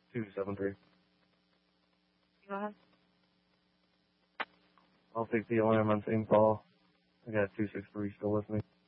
273. Go ahead. I'll take the alarm on St. Paul. I got 263 still with me.